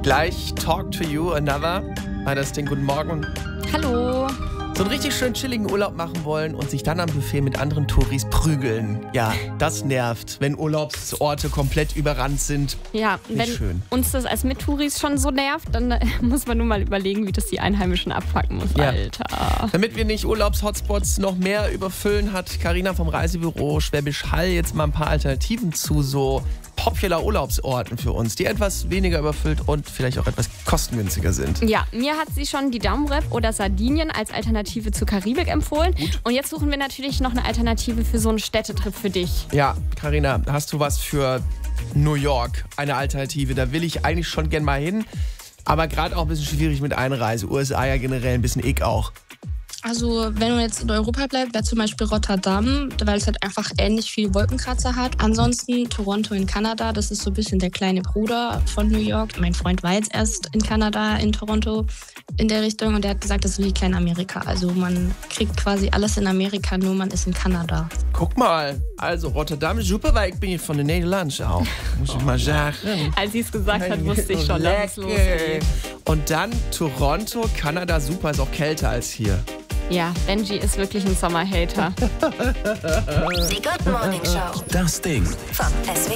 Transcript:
Gleich Talk to You, Another. Bei das Ding, guten Morgen. Hallo. So einen richtig schön chilligen Urlaub machen wollen und sich dann am Buffet mit anderen Touris prügeln. Ja, das nervt, wenn Urlaubsorte komplett überrannt sind. Ja, wenn schön. uns das als Mittouris schon so nervt, dann muss man nur mal überlegen, wie das die Einheimischen abpacken muss, Ja. Alter. Damit wir nicht Urlaubshotspots noch mehr überfüllen, hat Carina vom Reisebüro Schwäbisch Hall jetzt mal ein paar Alternativen zu so popular Urlaubsorten für uns, die etwas weniger überfüllt und vielleicht auch etwas kostengünstiger sind. Ja, mir hat sie schon die Daumrep oder Sardinien als Alternative zur Karibik empfohlen. Gut. Und jetzt suchen wir natürlich noch eine Alternative für so einen Städtetrip für dich. Ja, Carina, hast du was für New York? Eine Alternative, da will ich eigentlich schon gern mal hin, aber gerade auch ein bisschen schwierig mit Einreise. USA ja generell ein bisschen auch. Also wenn man jetzt in Europa bleibt, wäre zum Beispiel Rotterdam, weil es halt einfach ähnlich viel Wolkenkratzer hat. Ansonsten Toronto in Kanada, das ist so ein bisschen der kleine Bruder von New York. Mein Freund war jetzt erst in Kanada, in Toronto, in der Richtung und der hat gesagt, das ist wie Klein-Amerika. Also man kriegt quasi alles in Amerika, nur man ist in Kanada. Guck mal, also Rotterdam ist super, weil ich bin von den Niederlanden auch. Muss ich mal sagen. Als sie es gesagt hat, wusste ich schon, dass es losgeht. Und dann Toronto, Kanada, super, ist auch kälter als hier. Ja, Benji ist wirklich ein Sommerhater. Die Good Morning Show. Das Ding. Vom SWR.